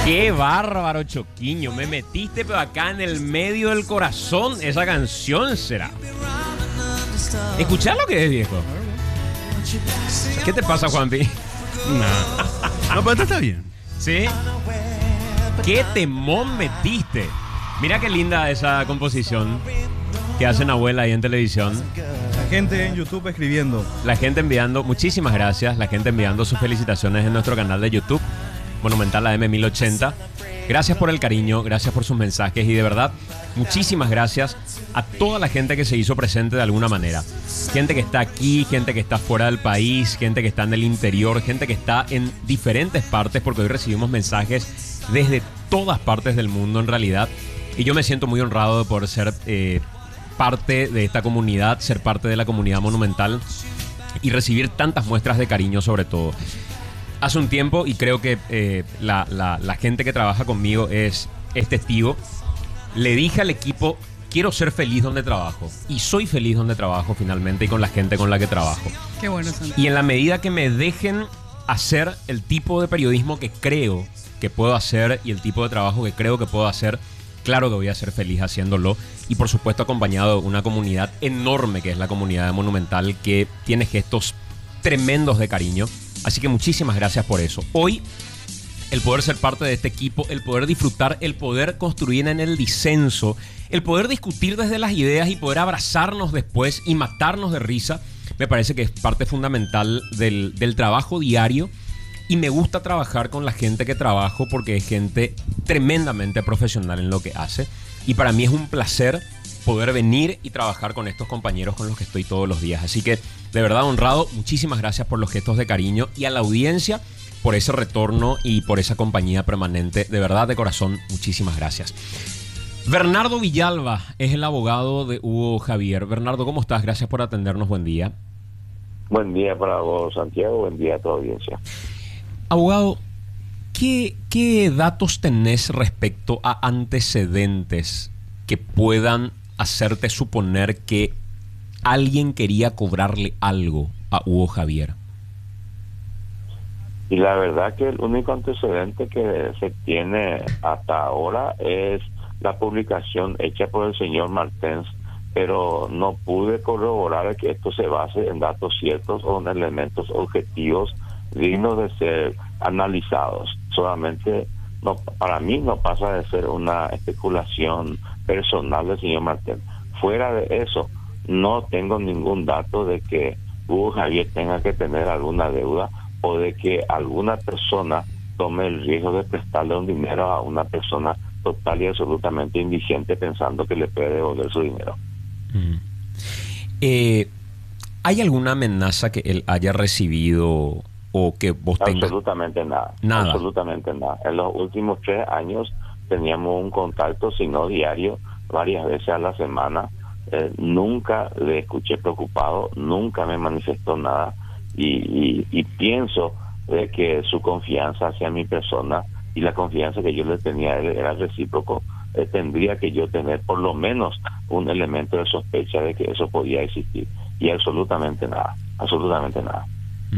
Qué bárbaro, Choquiño. Me metiste pero acá en el medio del corazón. Esa canción será. ¿Escuchás lo que es, viejo? ¿Qué te pasa, Juanpi? No, pero está bien. ¿Sí? ¿Qué temón metiste? Mira qué linda esa composición que hacen abuela ahí en televisión. La gente en YouTube escribiendo. La gente enviando, muchísimas gracias. La gente enviando sus felicitaciones en nuestro canal de YouTube, Monumental AM 1080. Gracias por el cariño, gracias por sus mensajes y de verdad, muchísimas gracias a toda la gente que se hizo presente de alguna manera. Gente que está aquí, gente que está fuera del país, gente que está en el interior, gente que está en diferentes partes, porque hoy recibimos mensajes desde todas partes del mundo en realidad. Y yo me siento muy honrado de poder ser parte de esta comunidad, ser parte de la comunidad Monumental y recibir tantas muestras de cariño sobre todo. Hace un tiempo, y creo que la gente que trabaja conmigo es testigo, le dije al equipo, quiero ser feliz donde trabajo. Y soy feliz donde trabajo finalmente y con la gente con la que trabajo. Qué bueno, Santi. Y en la medida que me dejen hacer el tipo de periodismo que creo que puedo hacer y el tipo de trabajo que creo que puedo hacer, claro que voy a ser feliz haciéndolo. Y por supuesto acompañado de una comunidad enorme que es la comunidad de Monumental, que tiene gestos tremendos de cariño. Así que muchísimas gracias por eso. Hoy, el poder ser parte de este equipo, el poder disfrutar, el poder construir en el disenso, el poder discutir desde las ideas y poder abrazarnos después y matarnos de risa, me parece que es parte fundamental del trabajo diario. Y me gusta trabajar con la gente que trabajo porque es gente tremendamente profesional en lo que hace. Y para mí es un placer poder venir y trabajar con estos compañeros con los que estoy todos los días. Así que, de verdad, honrado. Muchísimas gracias por los gestos de cariño y a la audiencia por ese retorno y por esa compañía permanente. De verdad, de corazón, muchísimas gracias. Bernardo Villalba es el abogado de Hugo Javier. Bernardo, ¿cómo estás? Gracias por atendernos. Buen día. Buen día para vos, Santiago. Buen día a toda audiencia. Abogado, ¿qué datos tenés respecto a antecedentes que puedan hacerte suponer que alguien quería cobrarle algo a Hugo Javier? Y la verdad que el único antecedente que se tiene hasta ahora es la publicación hecha por el señor Martens, pero no pude corroborar que esto se base en datos ciertos o en elementos objetivos dignos de ser analizados. Solamente, no, para mí no pasa de ser una especulación personal del señor Martens. Fuera de eso, no tengo ningún dato de que Hugo Javier tenga que tener alguna deuda o de que alguna persona tome el riesgo de prestarle un dinero a una persona total y absolutamente indigente pensando que le puede devolver su dinero. ¿Hay alguna amenaza que él haya recibido o que vos tengas? Absolutamente nada. Nada. Absolutamente nada. En los últimos 3 años teníamos un contacto, si no diario, varias veces a la semana. Nunca le escuché preocupado, nunca me manifestó nada y pienso de que su confianza hacia mi persona y la confianza que yo le tenía a él era recíproco. Tendría que yo tener por lo menos un elemento de sospecha de que eso podía existir y absolutamente nada, absolutamente nada.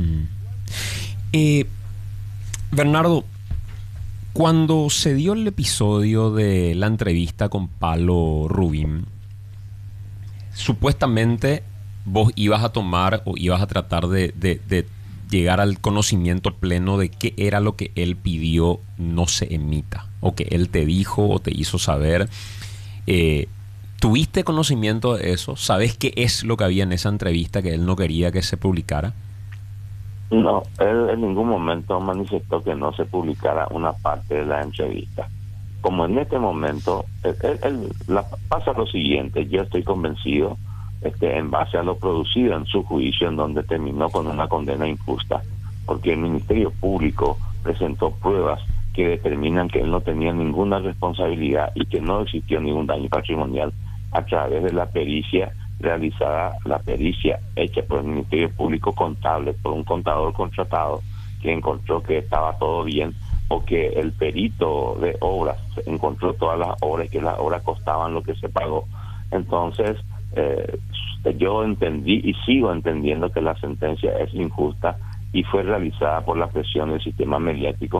Bernardo, cuando se dio el episodio de la entrevista con Palo Rubin, supuestamente vos ibas a tomar o ibas a tratar de llegar al conocimiento pleno de qué era lo que él pidió no se emita, o que él te dijo o te hizo saber. ¿Tuviste conocimiento de eso? ¿Sabés qué es lo que había en esa entrevista que él no quería que se publicara? No, él en ningún momento manifestó que no se publicara una parte de la entrevista. Como en este momento, pasa lo siguiente, yo estoy convencido, en base a lo producido en su juicio, en donde terminó con una condena injusta, porque el Ministerio Público presentó pruebas que determinan que él no tenía ninguna responsabilidad y que no existió ningún daño patrimonial a través de la pericia realizada, la pericia hecha por el Ministerio Público contable, por un contador contratado que encontró que estaba todo bien, o que el perito de obras encontró todas las obras, que las obras costaban lo que se pagó. Entonces, yo entendí y sigo entendiendo que la sentencia es injusta y fue realizada por la presión del sistema mediático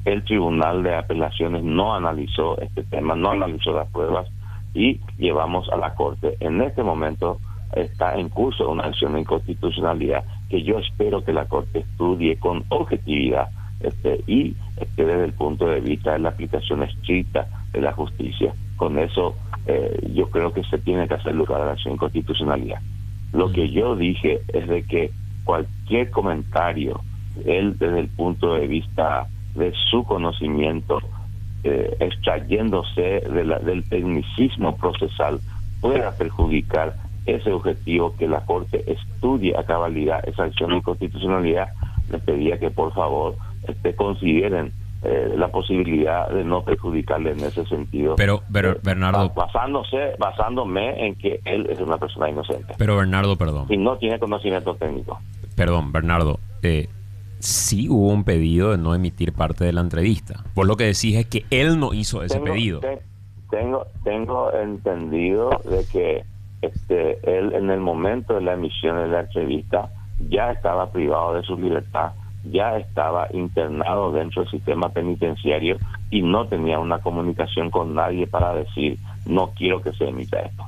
el Tribunal de Apelaciones no analizó este tema, no analizó las pruebas y llevamos a la Corte. En este momento está en curso una acción de inconstitucionalidad que yo espero que la Corte estudie con objetividad y desde el punto de vista de la aplicación estricta de la justicia. Con eso yo creo que se tiene que hacer lugar a la acción de inconstitucionalidad. Lo que yo dije es de que cualquier comentario, él desde el punto de vista de su conocimiento, extrayéndose del tecnicismo procesal, pueda perjudicar ese objetivo que la Corte estudie a cabalidad esa acción de inconstitucionalidad. Les pedía que por favor consideren la posibilidad de no perjudicarle en ese sentido. Pero Bernardo, basándome en que él es una persona inocente. Pero Bernardo, perdón. Y no tiene conocimiento técnico. Perdón, Bernardo. Sí hubo un pedido de no emitir parte de la entrevista. Vos lo que decís es que él no hizo ese pedido. Tengo entendido de que él en el momento de la emisión de la entrevista ya estaba privado de su libertad, ya estaba internado dentro del sistema penitenciario y no tenía una comunicación con nadie para decir no quiero que se emita esto.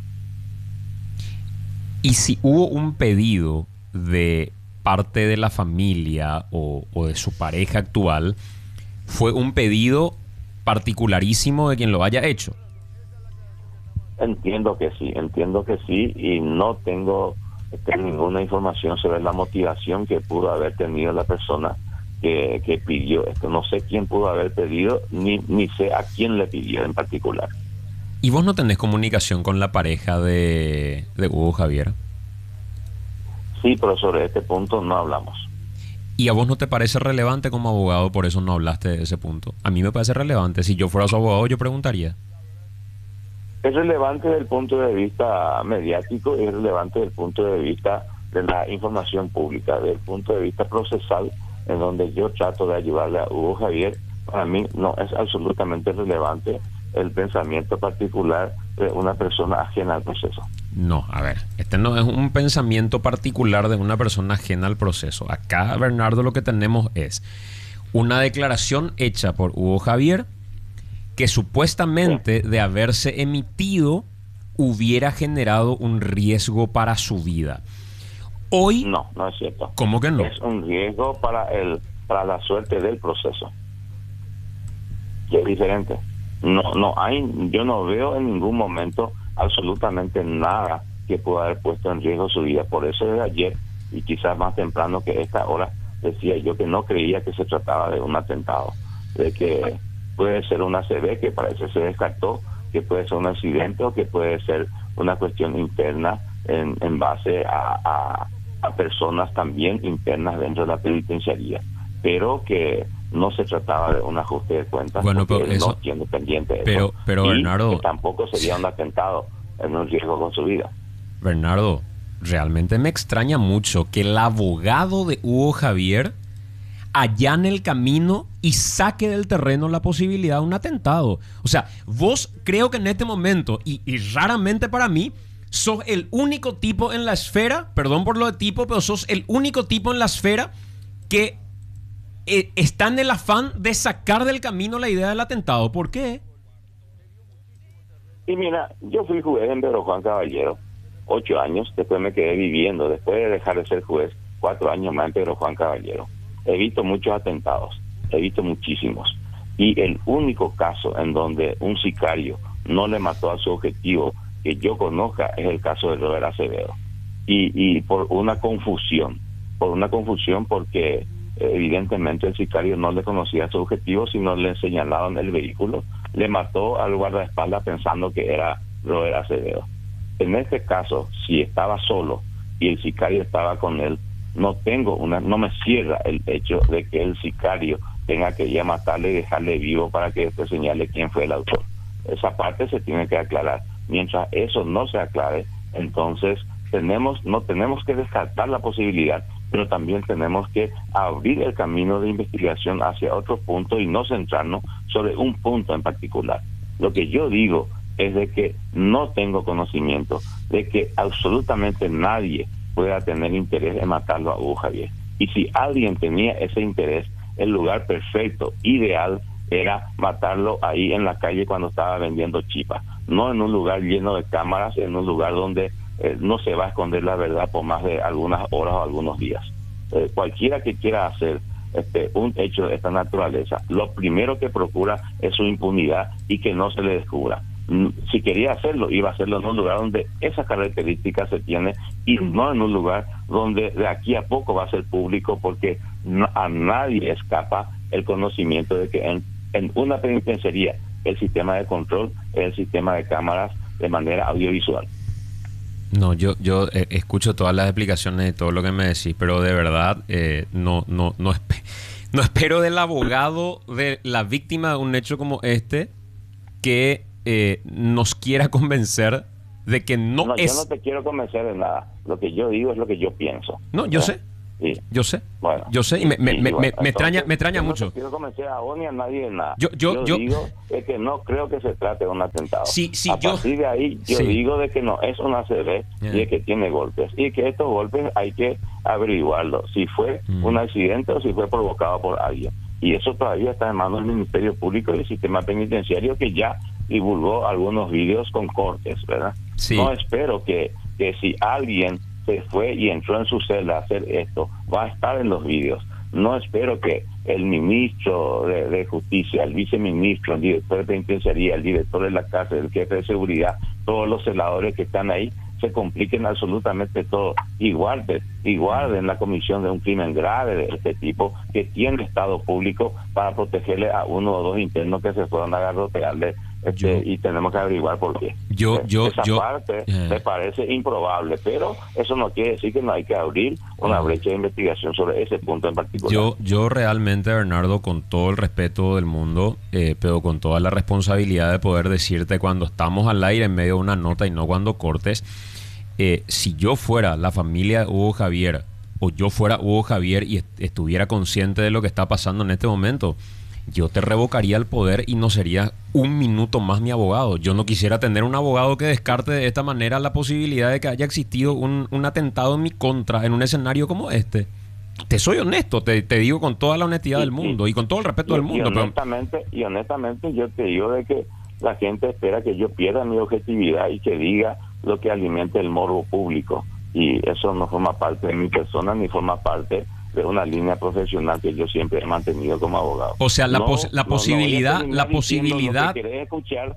Y si hubo un pedido de parte de la familia o de su pareja actual, fue un pedido particularísimo de quien lo haya hecho. Entiendo que sí y no tengo ninguna información sobre la motivación que pudo haber tenido la persona que pidió esto. No sé quién pudo haber pedido ni sé a quién le pidió en particular. ¿Y vos no tenés comunicación con la pareja de Hugo Javier? Sí, pero sobre este punto no hablamos. ¿Y a vos no te parece relevante como abogado? Por eso no hablaste de ese punto. A mí me parece relevante. Si yo fuera su abogado, yo preguntaría. Es relevante desde el punto de vista mediático y es relevante desde el punto de vista de la información pública, desde el punto de vista procesal, en donde yo trato de ayudarle a Hugo Javier. Para mí no es absolutamente relevante el pensamiento particular de una persona ajena al proceso. No, a ver, este no es un pensamiento particular de una persona ajena al proceso. Acá, Bernardo, lo que tenemos es una declaración hecha por Hugo Javier que supuestamente de haberse emitido hubiera generado un riesgo para su vida. Hoy... No es cierto. ¿Cómo que no? Es un riesgo para la suerte del proceso. Que es diferente. Yo no veo en ningún momento absolutamente nada que pueda haber puesto en riesgo su vida. Por eso desde ayer, y quizás más temprano que esta hora, decía yo que no creía que se trataba de un atentado, de que puede ser una ACV, que parece se descartó, que puede ser un accidente o que puede ser una cuestión interna en base a personas también internas dentro de la penitenciaría, pero que no se trataba de un ajuste de cuentas, bueno, pero eso, no siendo pendiente de pero, eso. Pero y Bernardo, que tampoco sería un atentado en un riesgo con su vida. Bernardo, realmente me extraña mucho que el abogado de Hugo Javier allane el camino y saque del terreno la posibilidad de un atentado. O sea, vos creo que en este momento, y raramente para mí, sos el único tipo en la esfera, perdón por lo de tipo, pero sos el único tipo en la esfera que está en el afán de sacar del camino la idea del atentado. ¿Por qué? Y mira, yo fui juez en Pedro Juan Caballero 8 años, después me quedé viviendo, después de dejar de ser juez 4 años más en Pedro Juan Caballero. He visto muchos atentados, he visto muchísimos, y el único caso en donde un sicario no le mató a su objetivo que yo conozca es el caso de Robert Acevedo, y por una confusión porque evidentemente el sicario no le conocía su objetivo, sino le señalaron el vehículo, le mató al guardaespaldas pensando que era Robert Acevedo. En este caso, si estaba solo y el sicario estaba con él, no me cierra el hecho de que el sicario tenga que ya matarle y dejarle vivo para que después señale quién fue el autor. Esa parte se tiene que aclarar. Mientras eso no se aclare, entonces no tenemos que descartar la posibilidad, pero también tenemos que abrir el camino de investigación hacia otro punto y no centrarnos sobre un punto en particular. Lo que yo digo es de que no tengo conocimiento de que absolutamente nadie pueda tener interés en matarlo a Hugo Javier. Y si alguien tenía ese interés, el lugar perfecto, ideal, era matarlo ahí en la calle cuando estaba vendiendo chipa, no en un lugar lleno de cámaras, en un lugar donde no se va a esconder la verdad por más de algunas horas o algunos días. Cualquiera que quiera hacer un hecho de esta naturaleza, lo primero que procura es su impunidad y que no se le descubra. Si quería hacerlo, iba a hacerlo en un lugar donde esas características se tiene y no en un lugar donde de aquí a poco va a ser público, porque a nadie escapa el conocimiento de que en una penitenciaría el sistema de control es el sistema de cámaras de manera audiovisual. No, yo escucho todas las explicaciones y todo lo que me decís, pero de verdad no espero del abogado de la víctima de un hecho como este que nos quiera convencer de que no es... Yo no te quiero convencer de nada. Lo que yo digo es lo que yo pienso. No, yo sé. Sí. Yo sé. Bueno, yo sé y me extraña yo mucho. No quiero convencer a vos ni a nadie de nada. Yo digo es que no creo que se trate de un atentado. Sí, a partir de ahí yo digo de que no es una CB y de que tiene golpes y que estos golpes hay que averiguarlo si fue un accidente o si fue provocado por alguien, y eso todavía está en manos del Ministerio Público y el sistema penitenciario, que ya divulgó algunos vídeos con cortes, ¿verdad? Sí. No espero que si alguien se fue y entró en su celda a hacer esto, va a estar en los vídeos. No espero que el ministro de Justicia, el viceministro, el director de penitenciaría, el director de la cárcel, el jefe de seguridad, todos los celadores que están ahí, se compliquen absolutamente todo y guarden la comisión de un crimen grave de este tipo, que tiene estado público, para protegerle a uno o dos internos que se fueron a garrotearle, y tenemos que averiguar por qué. Esa parte me parece improbable, pero eso no quiere decir que no hay que abrir una brecha de investigación sobre ese punto en particular. Yo realmente, Bernardo, con todo el respeto del mundo, pero con toda la responsabilidad de poder decirte cuando estamos al aire en medio de una nota y no cuando cortes, si yo fuera la familia de Hugo Javier, o yo fuera Hugo Javier y estuviera consciente de lo que está pasando en este momento, yo te revocaría el poder y no sería un minuto más mi abogado. Yo no quisiera tener un abogado que descarte de esta manera la posibilidad de que haya existido un atentado en mi contra en un escenario como este. Te soy honesto, te digo con toda la honestidad del mundo y con todo el respeto del mundo. Y honestamente yo te digo de que la gente espera que yo pierda mi objetividad y que diga lo que alimente el morbo público. Y eso no forma parte de mi persona ni forma parte de una línea profesional que yo siempre he mantenido como abogado. O sea, la posibilidad lo que querés escuchar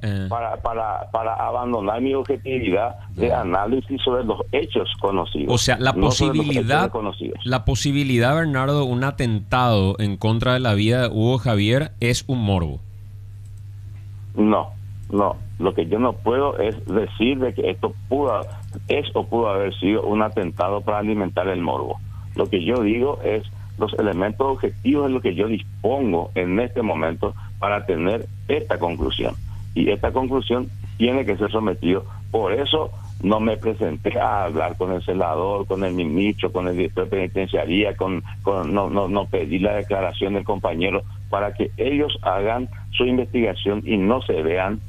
para abandonar mi objetividad de análisis sobre los hechos conocidos. O sea, la posibilidad, Bernardo, un atentado en contra de la vida de Hugo Javier es un morbo. No. Lo que yo no puedo es decir de que esto pudo haber sido un atentado para alimentar el morbo. Lo que yo digo es los elementos objetivos de lo que yo dispongo en este momento para tener esta conclusión. Y esta conclusión tiene que ser sometida. Por eso no me presenté a hablar con el celador, con el ministro, con el director de penitenciaría, no pedí la declaración del compañero para que ellos hagan su investigación y no se vean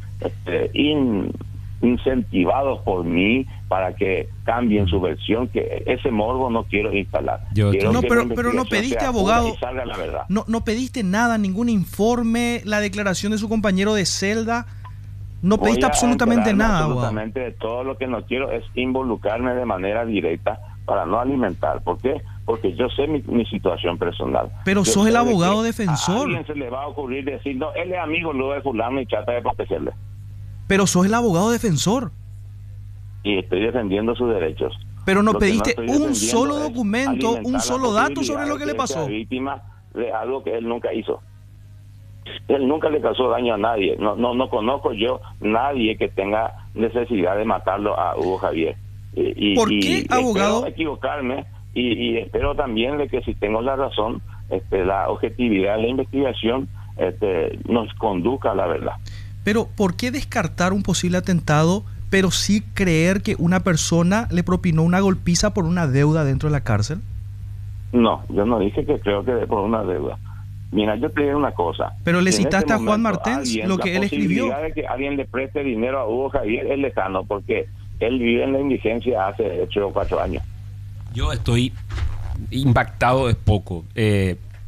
incentivados por mí para que cambien su versión, que ese morbo no quiero instalar. Pero no pediste, abogado, salga la verdad. No pediste nada, ningún informe, la declaración de su compañero de celda, no pediste absolutamente nada, absolutamente de todo. Lo que no quiero es involucrarme de manera directa para no alimentar. ¿Por qué? Porque yo sé mi situación personal. Pero yo sos el abogado defensor. A alguien se le va a ocurrir decir, no, él es amigo luego de fulano y trata de protegerle. Pero sos el abogado defensor. Y estoy defendiendo sus derechos. Pero no pediste un solo documento, un solo dato sobre lo que le pasó. Víctima de algo que él nunca hizo. Él nunca le causó daño a nadie. No conozco yo nadie que tenga necesidad de matarlo a Hugo Javier. ¿Por qué, abogado? Espero equivocarme y espero también de que si tengo la razón, la objetividad de la investigación nos conduzca a la verdad. Pero ¿por qué descartar un posible atentado, pero sí creer que una persona le propinó una golpiza por una deuda dentro de la cárcel? No, yo no dije que creo que por una deuda. Mira, yo te digo una cosa. Pero le citaste a Juan Martens, lo que él escribió. La posibilidad de que alguien le preste dinero a Hugo Javier es lejano, porque él vive en la indigencia hace 8 o 4 años. Yo estoy impactado, es poco.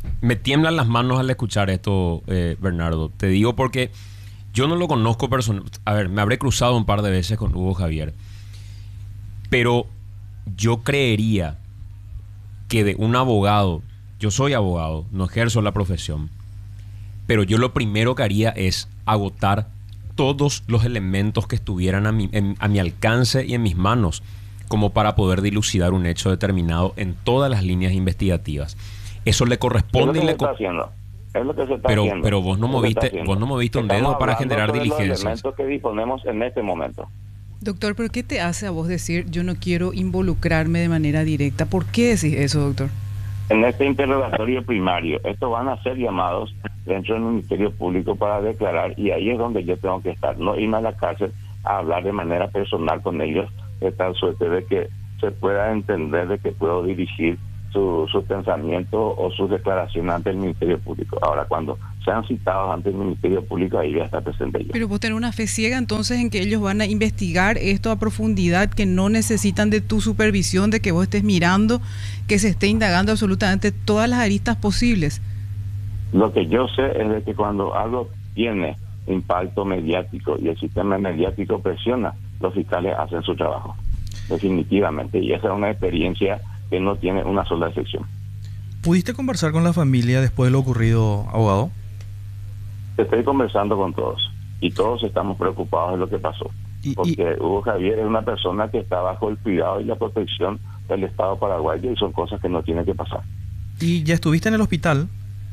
Me tiemblan las manos al escuchar esto, Bernardo. Te digo porque yo no lo conozco personalmente. A ver, me habré cruzado un par de veces con Hugo Javier. Pero yo creería que de un abogado, yo soy abogado, no ejerzo la profesión, pero yo lo primero que haría es agotar todos los elementos que estuvieran a mi alcance y en mis manos, como para poder dilucidar un hecho determinado en todas las líneas investigativas. Eso le corresponde y le haciendo. Es lo que se está pero, haciendo. pero vos no moviste un dedo para generar diligencias. Los elementos que disponemos en este momento. Doctor, ¿pero qué te hace a vos decir yo no quiero involucrarme de manera directa? ¿Por qué decís eso, doctor? En este interrogatorio primario, estos van a ser llamados dentro del Ministerio Público para declarar, y ahí es donde yo tengo que estar, no irme a la cárcel a hablar de manera personal con ellos, de tal suerte de que se pueda entender de que puedo dirigir su pensamiento o sus declaraciones ante el Ministerio Público. Ahora, cuando sean citados ante el Ministerio Público, ahí voy a estar presente yo. Pero vos tenés una fe ciega entonces en que ellos van a investigar esto a profundidad, que no necesitan de tu supervisión, de que vos estés mirando, que se esté indagando absolutamente todas las aristas posibles. Lo que yo sé es de que cuando algo tiene impacto mediático y el sistema mediático presiona, los fiscales hacen su trabajo, definitivamente, y esa es una experiencia que no tiene una sola excepción. ¿Pudiste conversar con la familia después de lo ocurrido, abogado? Estoy conversando con todos y todos estamos preocupados de lo que pasó, porque Hugo Javier es una persona que está bajo el cuidado y la protección del Estado paraguayo y son cosas que no tienen que pasar. ¿Y ya estuviste en el hospital?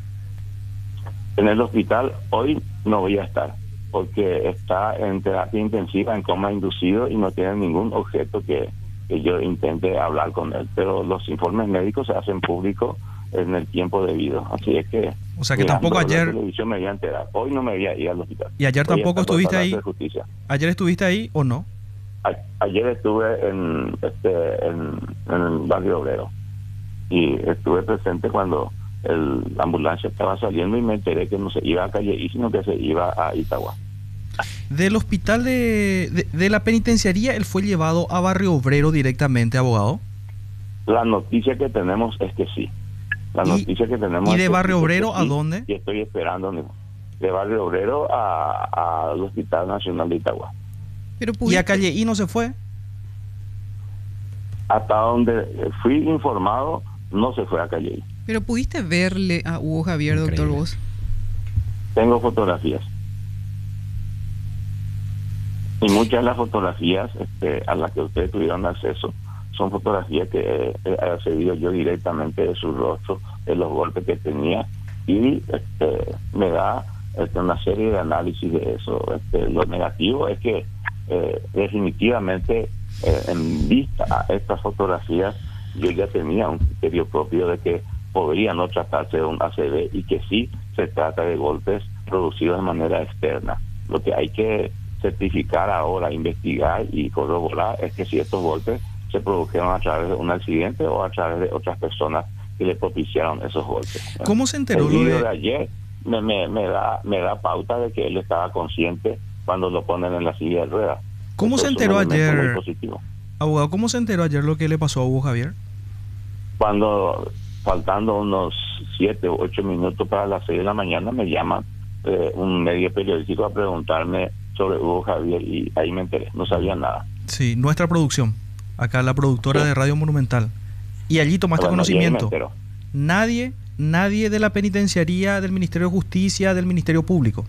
En el hospital hoy no voy a estar porque está en terapia intensiva, en coma inducido y no tiene ningún objeto que yo intente hablar con él, pero los informes médicos se hacen públicos en el tiempo debido, así es que... O sea que tampoco ayer... La televisión me voy a enterar. Hoy no me voy a ir al hospital. ¿Y ayer tampoco estuviste ahí? ¿Ayer estuviste ahí o no? Ayer estuve en el barrio obrero y estuve presente cuando la ambulancia estaba saliendo y me enteré que no se iba a Calle, sino que se iba a Itagua. Del hospital de la penitenciaría, ¿él fue llevado a Barrio Obrero directamente, abogado? La noticia que tenemos es que sí. La noticia que tenemos. ¿Y de Barrio Obrero a dónde? Y estoy esperando de Barrio Obrero al Hospital Nacional de Itagua. ¿Y a Calle I no se fue? Hasta donde fui informado, no se fue a Calle I. ¿Pero pudiste verle a Hugo Javier, doctor, vos? Tengo fotografías. Y muchas de las fotografías a las que ustedes tuvieron acceso son fotografías que he accedido yo directamente de su rostro, de los golpes que tenía, y me da una serie de análisis de eso. Lo negativo es que definitivamente en vista a estas fotografías yo ya tenía un criterio propio de que podría no tratarse de un ACV y que sí se trata de golpes producidos de manera externa. Lo que hay que certificar ahora, investigar y corroborar es que si estos golpes se produjeron a través de un accidente o a través de otras personas que le propiciaron esos golpes. ¿Cómo se enteró? El video de ayer me da pauta de que él estaba consciente cuando lo ponen en la silla de ruedas. ¿Cómo se enteró ayer, abogado? ¿Cómo se enteró ayer lo que le pasó a Hugo Javier? Cuando, faltando unos 7 o 8 minutos para las 6 de la mañana, me llaman un medio periodístico a preguntarme sobre Hugo Javier y ahí me enteré, no sabía nada. Sí, nuestra producción, acá la productora de Radio Monumental. Y allí tomaste conocimiento. Nadie de la penitenciaría, del Ministerio de Justicia, del Ministerio Público.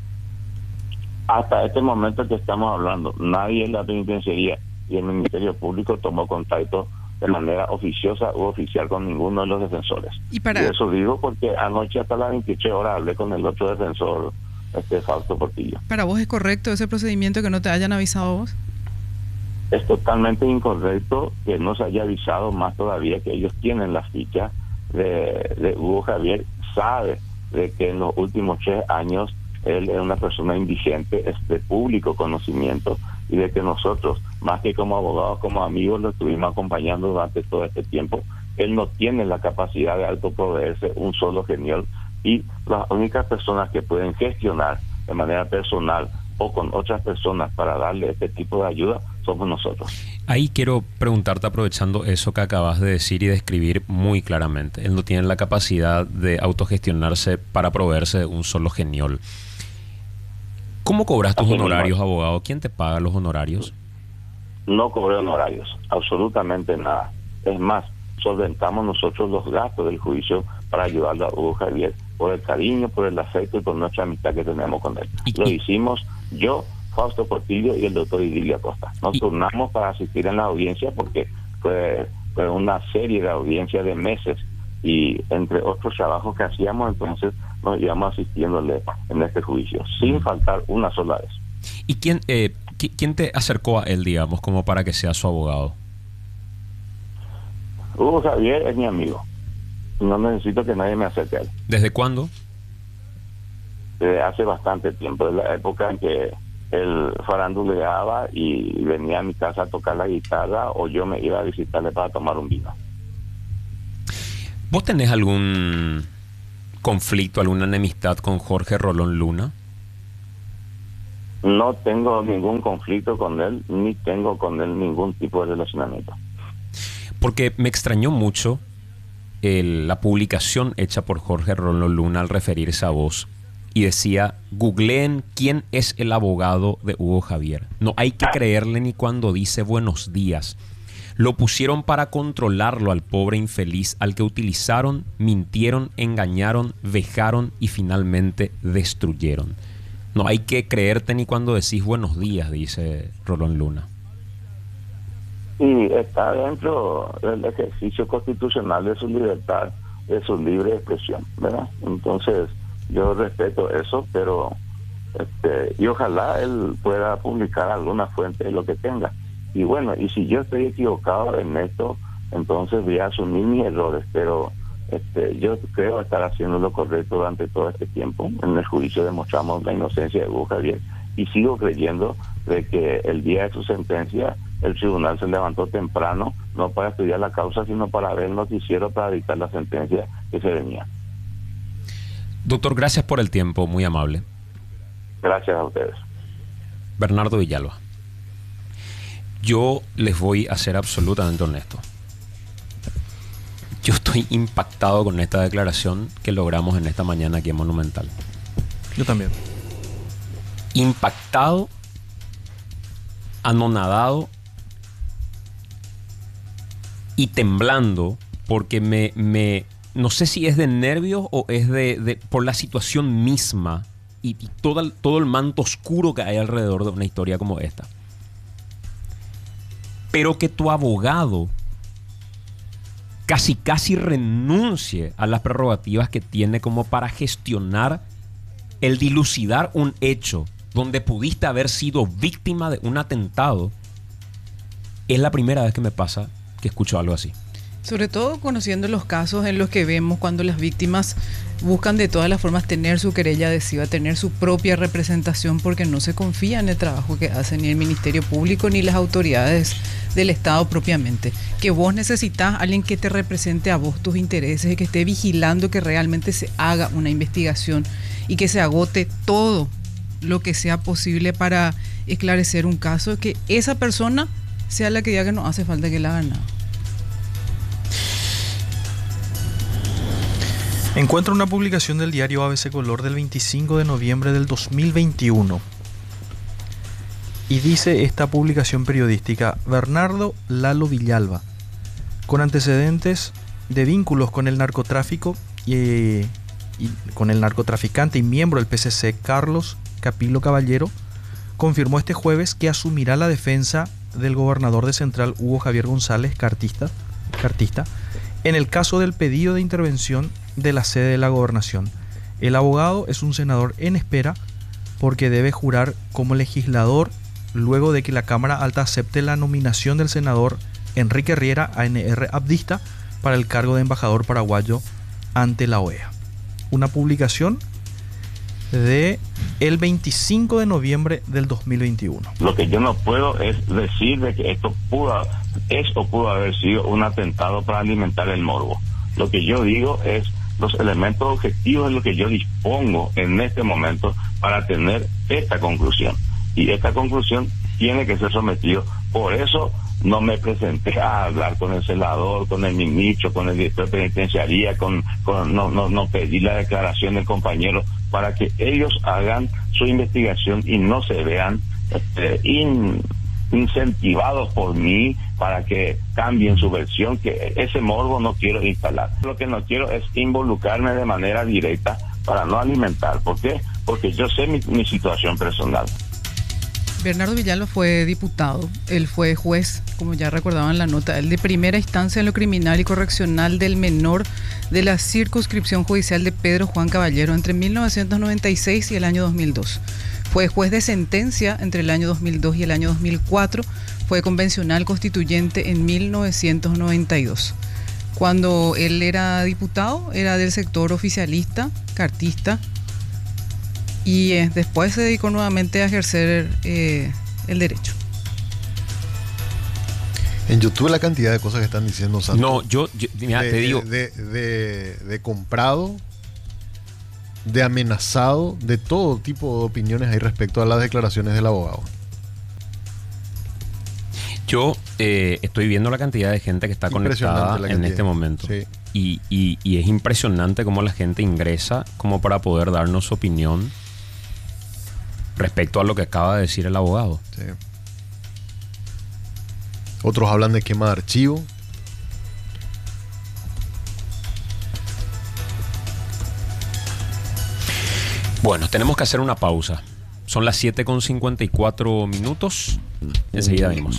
Hasta este momento que estamos hablando, nadie en la penitenciaría y el Ministerio Público tomó contacto de manera oficiosa u oficial con ninguno de los defensores. Y eso digo porque anoche hasta las 28 horas hablé con el otro defensor, Fausto Portillo. ¿Para vos es correcto ese procedimiento que no te hayan avisado a vos? Es totalmente incorrecto que no se haya avisado, más todavía que ellos tienen la ficha de Hugo Javier, sabe de que en los últimos 3 años él es una persona indigente, es de público conocimiento, y de que nosotros, más que como abogados, como amigos, lo estuvimos acompañando durante todo este tiempo. Él no tiene la capacidad de autoproveerse un solo genial, y las únicas personas que pueden gestionar de manera personal o con otras personas para darle este tipo de ayuda somos nosotros. Ahí quiero preguntarte, aprovechando eso que acabas de decir y describir muy claramente. Él no tiene la capacidad de autogestionarse para proveerse de un solo geniol. ¿Cómo cobras tus honorarios, abogado? ¿Quién te paga los honorarios? No cobré honorarios, absolutamente nada. Es más, solventamos nosotros los gastos del juicio para ayudarlo a Hugo Javier, por el cariño, por el afecto y por nuestra amistad que tenemos con él. Lo hicimos yo, Fausto Portillo y el doctor Idilio Acosta. Nos turnamos para asistir en la audiencia porque fue una serie de audiencias de meses y entre otros trabajos que hacíamos, entonces nos íbamos asistiéndole en este juicio, sin faltar una sola vez. ¿Y quién te acercó a él, digamos, como para que sea su abogado? Hugo Javier es mi amigo. No necesito que nadie me acerque a él. ¿Desde cuándo? Desde hace bastante tiempo, de la época en que él faranduleaba y venía a mi casa a tocar la guitarra o yo me iba a visitarle para tomar un vino. ¿Vos tenés algún conflicto, alguna enemistad con Jorge Rolón Luna? No tengo ningún conflicto con él, ni tengo con él ningún tipo de relacionamiento. Porque me extrañó mucho la publicación hecha por Jorge Rolón Luna al referirse a vos. Y decía, googleen quién es el abogado de Hugo Javier. No hay que creerle ni cuando dice buenos días. Lo pusieron para controlarlo al pobre infeliz, al que utilizaron, mintieron, engañaron, vejaron y finalmente destruyeron. No hay que creerte ni cuando decís buenos días, dice Rolón Luna. Y está dentro del ejercicio constitucional de su libertad, de su libre expresión, ¿verdad? Entonces, yo respeto eso, pero y ojalá él pueda publicar alguna fuente de lo que tenga. Y bueno, y si yo estoy equivocado en esto, entonces voy a asumir mis errores, pero yo creo estar haciendo lo correcto durante todo este tiempo. En el juicio demostramos la inocencia de Hugo Javier y sigo creyendo de que el día de su sentencia el tribunal se levantó temprano, no para estudiar la causa, sino para ver el noticiero para dictar la sentencia que se venía. Doctor, gracias por el tiempo, muy amable. Gracias a ustedes. Bernardo Villalba. Yo les voy a ser absolutamente honesto. Yo estoy impactado con esta declaración que logramos en esta mañana aquí en Monumental. Yo también. Impactado, anonadado y temblando porque no sé si es de nervios o es por la situación misma y todo el manto oscuro que hay alrededor de una historia como esta. Pero que tu abogado casi renuncie a las prerrogativas que tiene como para gestionar el dilucidar un hecho donde pudiste haber sido víctima de un atentado, es la primera vez que me pasa que escucho algo así. Sobre todo conociendo los casos en los que vemos cuando las víctimas buscan de todas las formas tener su querella adhesiva, tener su propia representación, porque no se confía en el trabajo que hace ni el Ministerio Público ni las autoridades del Estado propiamente. Que vos necesitas a alguien que te represente a vos tus intereses y que esté vigilando que realmente se haga una investigación y que se agote todo lo que sea posible para esclarecer un caso, que esa persona sea la que diga que no hace falta que la haga nada. Encuentro una publicación del diario ABC Color del 25 de noviembre del 2021 y dice esta publicación periodística: Bernardo Lalo Villalba, con antecedentes de vínculos con el narcotráfico y con el narcotraficante y miembro del PCC Carlos Capilo Caballero, confirmó este jueves que asumirá la defensa del gobernador de Central Hugo Javier González, cartista, en el caso del pedido de intervención de la sede de la gobernación. El abogado es un senador en espera porque debe jurar como legislador luego de que la Cámara Alta acepte la nominación del senador Enrique Riera ANR Abdista para el cargo de embajador paraguayo ante la OEA. Una publicación de el 25 de noviembre del 2021. Lo que yo no puedo es decir de que esto pudo haber sido un atentado para alimentar el morbo. Lo que yo digo es los elementos objetivos de lo que yo dispongo en este momento para tener esta conclusión. Y esta conclusión tiene que ser sometido Por eso no me presenté a hablar con el celador, con el ministro, con el director de penitenciaría, no pedí la declaración del compañero para que ellos hagan su investigación y no se vean incentivados por mí para que cambien su versión, que ese morbo no quiero instalar. Lo que no quiero es involucrarme de manera directa para no alimentar. ¿Por qué? Porque yo sé mi situación personal. Bernardo Villalba fue diputado, él fue juez, como ya recordaban en la nota, él de primera instancia en lo criminal y correccional del menor de la circunscripción judicial de Pedro Juan Caballero entre 1996 y el año 2002. Fue juez de sentencia entre el año 2002 y el año 2004, fue convencional constituyente en 1992. Cuando él era diputado, era del sector oficialista, cartista, y después se dedicó nuevamente a ejercer el derecho. En YouTube la cantidad de cosas que están diciendo, Santos. No, mira, te digo. De comprado, de amenazado, de todo tipo de opiniones hay respecto a las declaraciones del abogado. Yo estoy viendo la cantidad de gente que está conectada en este momento. Sí. Y es impresionante cómo la gente ingresa como para poder darnos su opinión respecto a lo que acaba de decir el abogado. Sí. Otros hablan de quema de archivo. Bueno, tenemos que hacer una pausa. Son las 7:54 minutos. Enseguida venimos.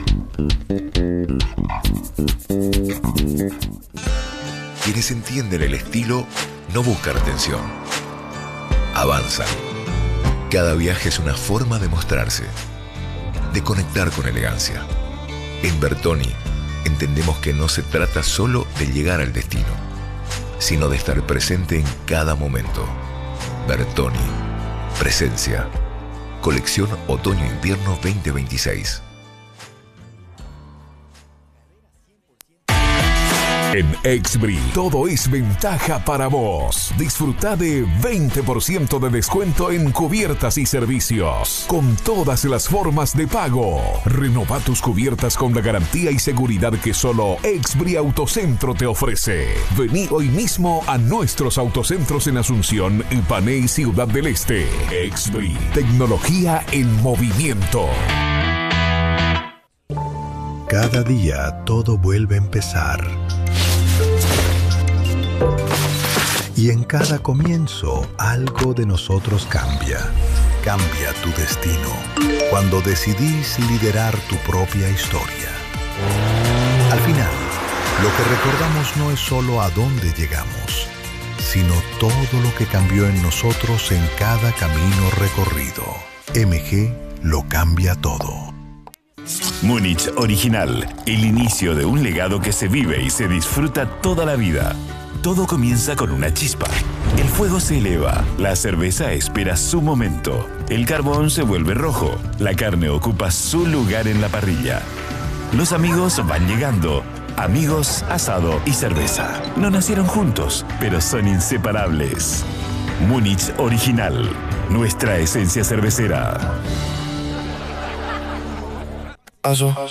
Quienes entienden el estilo no buscan atención. Avanzan. Cada viaje es una forma de mostrarse, de conectar con elegancia. En Bertoni entendemos que no se trata solo de llegar al destino, sino de estar presente en cada momento. Bertoni. Presencia. Colección Otoño-Invierno 2026. En Exbri, todo es ventaja para vos. Disfruta de 20% de descuento en cubiertas y servicios, con todas las formas de pago. Renova tus cubiertas con la garantía y seguridad que solo Exbri Autocentro te ofrece. Vení hoy mismo a nuestros autocentros en Asunción, Ipané y Ciudad del Este. Exbri, tecnología en movimiento. Cada día todo vuelve a empezar. Y en cada comienzo, algo de nosotros cambia. Cambia tu destino. Cuando decidís liderar tu propia historia. Al final, lo que recordamos no es solo a dónde llegamos, sino todo lo que cambió en nosotros en cada camino recorrido. MG lo cambia todo. Múnich Original, el inicio de un legado que se vive y se disfruta toda la vida. Todo comienza con una chispa. El fuego se eleva, la cerveza espera su momento, el carbón se vuelve rojo, la carne ocupa su lugar en la parrilla. Los amigos van llegando. Amigos, asado y cerveza. No nacieron juntos, pero son inseparables. Múnich Original, nuestra esencia cervecera.